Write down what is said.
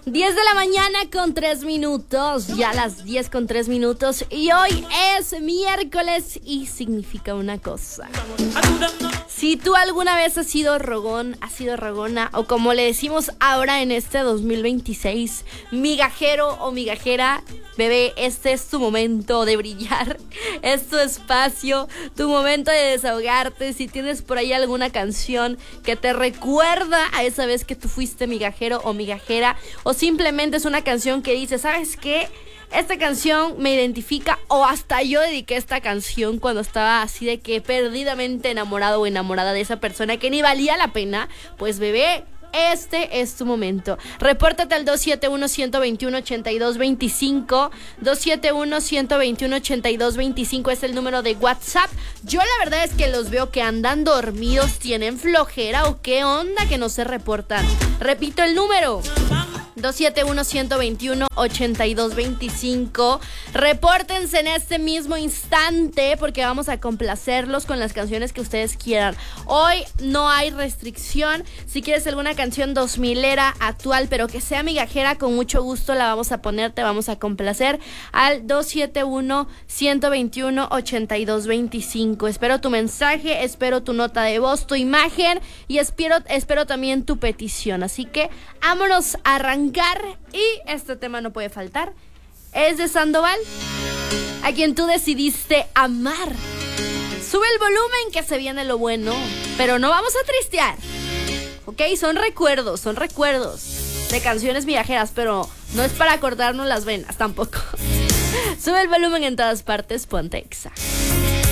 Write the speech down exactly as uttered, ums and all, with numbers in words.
diez de la mañana con tres minutos, ya las diez con tres minutos, y hoy es miércoles y significa una cosa. Si tú alguna vez has sido rogón, has sido rogona, o como le decimos ahora en este dos mil veintiséis, migajero o migajera, bebé, este es tu momento de brillar, es tu espacio, tu momento de desahogarte. Si tienes por ahí alguna canción que te recuerda a esa vez que tú fuiste migajero o migajera, o simplemente es una canción que dice, ¿sabes qué? Esta canción me identifica, o hasta yo dediqué esta canción cuando estaba así de que perdidamente enamorado o enamorada de esa persona que ni valía la pena. Pues bebé, este es tu momento. Repórtate al dos siete uno, uno dos uno, ocho dos dos cinco. dos siete uno, uno dos uno, ocho dos dos cinco es el número de WhatsApp. Yo la verdad es que los veo que andan dormidos, tienen flojera o qué onda que no se reportan. Repito el número: dos siete uno, uno dos uno, ocho dos dos cinco. Repórtense en este mismo instante porque vamos a complacerlos con las canciones que ustedes quieran. Hoy no hay restricción. Si quieres alguna canción dos milera actual, pero que sea migajera, con mucho gusto la vamos a poner, te vamos a complacer al dos siete uno, uno dos uno, ocho dos dos cinco. Espero tu mensaje, espero tu nota de voz, tu imagen y espero, espero también tu petición. Así que vámonos a arrancar, y este tema no puede faltar. Es de Sandoval, a quien tú decidiste amar. Sube el volumen que se viene lo bueno, pero no vamos a tristear, ¿ok? Son recuerdos, son recuerdos de canciones viajeras, pero no es para cortarnos las venas tampoco. Sube el volumen en todas partes, ponte Exa.